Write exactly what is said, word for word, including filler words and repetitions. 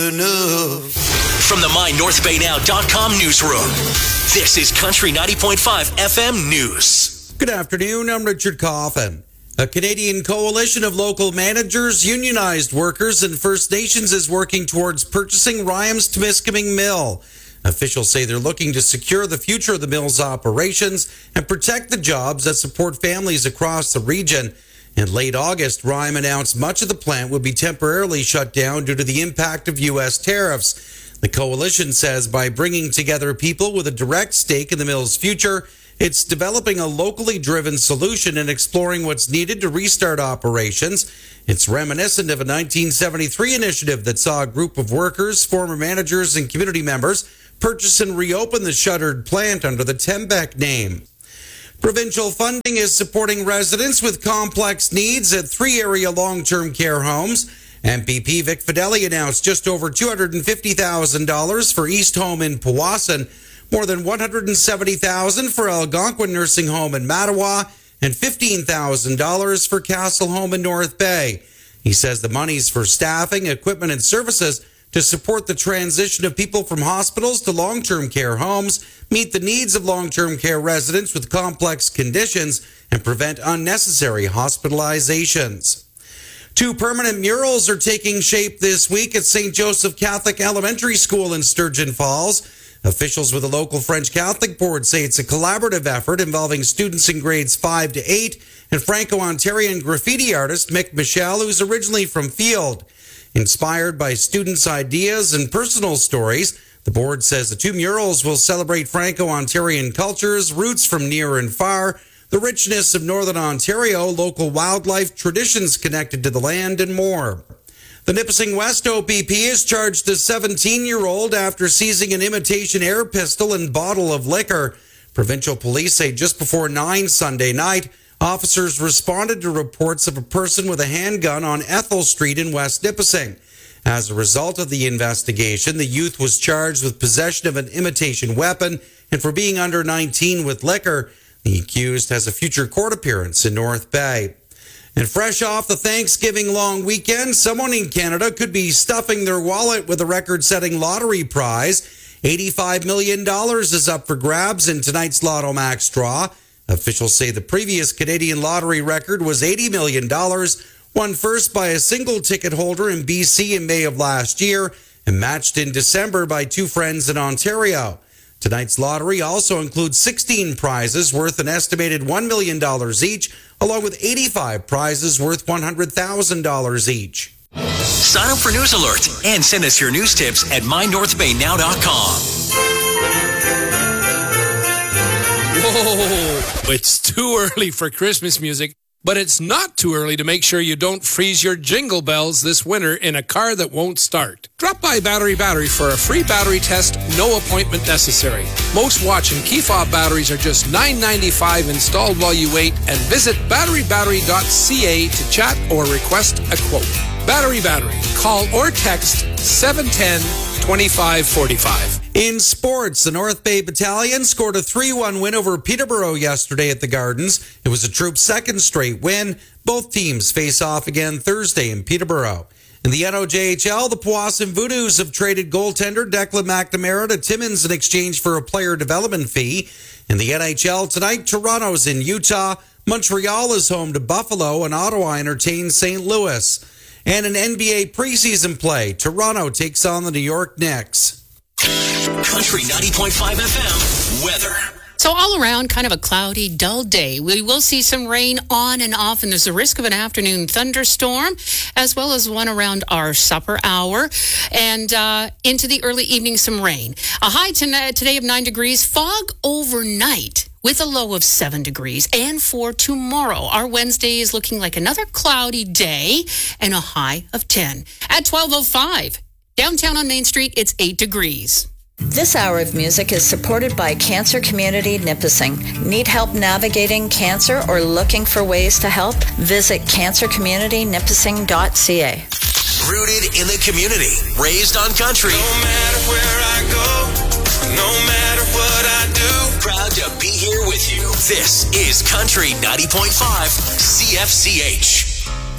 enough. From the my north bay now dot com newsroom, this is Country ninety point five F M News. Good afternoon, I'm Richard Coffin. A Canadian coalition of local managers, unionized workers, and First Nations is working towards purchasing Ryams Temiskaming Mill. Officials say they're looking to secure the future of the mill's operations and protect the jobs that support families across the region. In late August, Ryam announced much of the plant would be temporarily shut down due to the impact of U S tariffs. The coalition says by bringing together people with a direct stake in the mill's future, it's developing a locally driven solution and exploring what's needed to restart operations. It's reminiscent of a nineteen seventy-three initiative that saw a group of workers, former managers, and community members purchase and reopen the shuttered plant under the Tembec name. Provincial funding is supporting residents with complex needs at three area long-term care homes. M P P Vic Fideli announced just over two hundred fifty thousand dollars for East Home in Powassan, more than one hundred seventy thousand dollars for Algonquin Nursing Home in Mattawa, and fifteen thousand dollars for Castle Home in North Bay. He says the money's for staffing, equipment, and services to support the transition of people from hospitals to long-term care homes, meet the needs of long-term care residents with complex conditions, and prevent unnecessary hospitalizations. Two permanent murals are taking shape this week at Saint Joseph Catholic Elementary School in Sturgeon Falls. Officials with the local French Catholic Board say it's a collaborative effort involving students in grades five to eight and Franco-Ontarian graffiti artist Mick Michel, who's originally from Field. Inspired by students' ideas and personal stories, the board says the two murals will celebrate Franco-Ontarian cultures, roots from near and far, the richness of Northern Ontario, local wildlife, traditions connected to the land, and more. The Nipissing West O P P has charged a seventeen-year-old after seizing an imitation air pistol and bottle of liquor. Provincial police say just before nine Sunday night, officers responded to reports of a person with a handgun on Ethel Street in West Nipissing. As a result of the investigation, the youth was charged with possession of an imitation weapon and for being under nineteen with liquor. The accused has a future court appearance in North Bay. And fresh off the Thanksgiving long weekend, someone in Canada could be stuffing their wallet with a record-setting lottery prize. eighty-five million dollars is up for grabs in tonight's Lotto Max draw. Officials say the previous Canadian lottery record was eighty million dollars, won first by a single ticket holder in B C in May of last year and matched in December by two friends in Ontario. Tonight's lottery also includes sixteen prizes worth an estimated one million dollars each, along with eighty-five prizes worth one hundred thousand dollars each. Sign up for News Alert and send us your news tips at my north bay now dot com. Whoa, it's too early for Christmas music, but it's not too early to make sure you don't freeze your jingle bells this winter in a car that won't start. Drop by Battery Battery for a free battery test, no appointment necessary. Most Watch and key fob batteries are just nine ninety-five installed while you wait, and visit battery battery dot c a to chat or request a quote. Battery Battery. Call or text seven one zero, two five four five. In sports, the North Bay Battalion scored a three one win over Peterborough yesterday at the Gardens. It was the Troop's second straight win. Both teams face off again Thursday in Peterborough. In the N O J H L, the Powassan Voodoos have traded goaltender Declan McNamara to Timmins in exchange for a player development fee. In the N H L tonight, Toronto's in Utah, Montreal is home to Buffalo, and Ottawa entertains Saint Louis. And in N B A preseason play, Toronto takes on the New York Knicks. Country ninety point five F M weather. So all around, kind of a cloudy, dull day. We will see some rain on and off, and there's a risk of an afternoon thunderstorm, as well as one around our supper hour, and uh, into the early evening, some rain. A high tonight, today of nine degrees, fog overnight with a low of seven degrees. And for tomorrow, our Wednesday is looking like another cloudy day and a high of ten. At twelve oh five, downtown on Main Street, it's eight degrees. This hour of music is supported by Cancer Community Nipissing. Need help navigating cancer or looking for ways to help? Visit cancer community nipissing dot c a. Rooted in the community, raised on country. No matter where I go, no matter what I do, proud to be here with you. This is Country ninety point five C F C H.